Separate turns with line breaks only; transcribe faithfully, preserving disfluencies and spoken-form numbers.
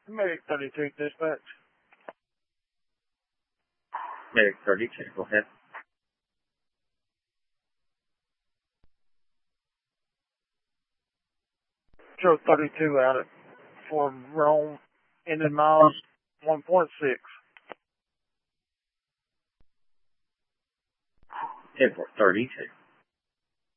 Medic thirty-two, dispatch.
Medic thirty-two, go ahead.
Joe thirty-two out at Ford Rome, ended miles one point six.
ten four thirty-two.